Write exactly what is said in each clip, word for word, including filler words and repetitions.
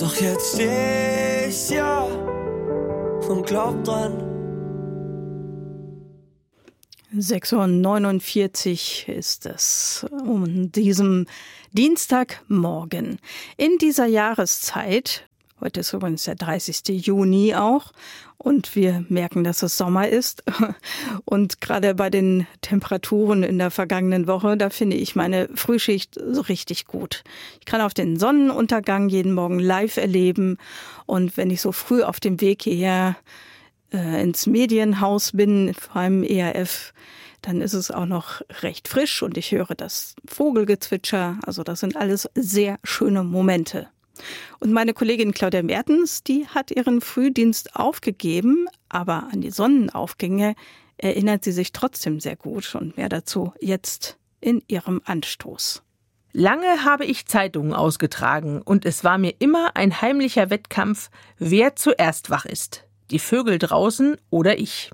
Doch jetzt steh ich ja und glaub dran. sechs Uhr neunundvierzig ist es um diesem Dienstagmorgen. In dieser Jahreszeit, heute ist übrigens der dreißigste Juni auch, und wir merken, dass es Sommer ist. Und gerade bei den Temperaturen in der vergangenen Woche, da finde ich meine Frühschicht so richtig gut. Ich kann auf den Sonnenuntergang jeden Morgen live erleben. Und wenn ich so früh auf dem Weg hierher äh, ins Medienhaus bin, vor allem E R F, dann ist es auch noch recht frisch und ich höre das Vogelgezwitscher. Also das sind alles sehr schöne Momente. Und meine Kollegin Claudia Mertens, die hat ihren Frühdienst aufgegeben, aber an die Sonnenaufgänge erinnert sie sich trotzdem sehr gut. Und mehr dazu jetzt in ihrem Anstoß. Lange habe ich Zeitungen ausgetragen und es war mir immer ein heimlicher Wettkampf, wer zuerst wach ist. Die Vögel draußen oder ich.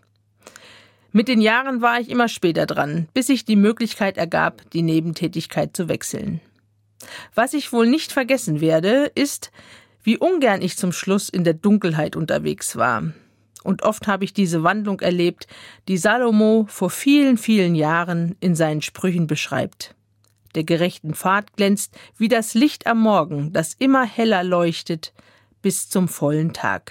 Mit den Jahren war ich immer später dran, bis sich die Möglichkeit ergab, die Nebentätigkeit zu wechseln. Was ich wohl nicht vergessen werde, ist, wie ungern ich zum Schluss in der Dunkelheit unterwegs war. Und oft habe ich diese Wandlung erlebt, die Salomo vor vielen, vielen Jahren in seinen Sprüchen beschreibt. Der gerechten Pfad glänzt wie das Licht am Morgen, das immer heller leuchtet, bis zum vollen Tag.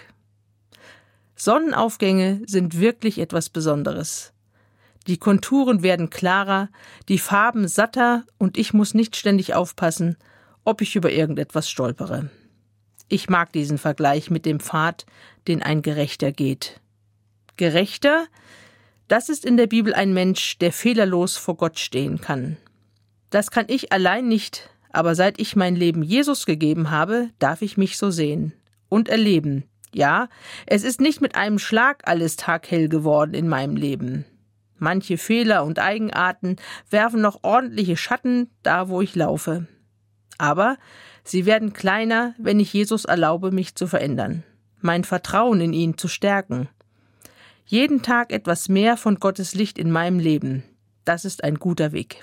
Sonnenaufgänge sind wirklich etwas Besonderes. Die Konturen werden klarer, die Farben satter und ich muss nicht ständig aufpassen, ob ich über irgendetwas stolpere. Ich mag diesen Vergleich mit dem Pfad, den ein Gerechter geht. Gerechter, das ist in der Bibel ein Mensch, der fehlerlos vor Gott stehen kann. Das kann ich allein nicht, aber seit ich mein Leben Jesus gegeben habe, darf ich mich so sehen und erleben. Ja, es ist nicht mit einem Schlag alles taghell geworden in meinem Leben. Manche Fehler und Eigenarten werfen noch ordentliche Schatten da, wo ich laufe. Aber sie werden kleiner, wenn ich Jesus erlaube, mich zu verändern, mein Vertrauen in ihn zu stärken. Jeden Tag etwas mehr von Gottes Licht in meinem Leben. Das ist ein guter Weg.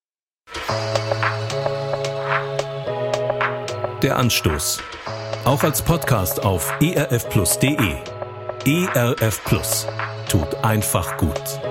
Der Anstoß. Auch als Podcast auf e r f plus punkt d e. E R F Plus. Tut einfach gut.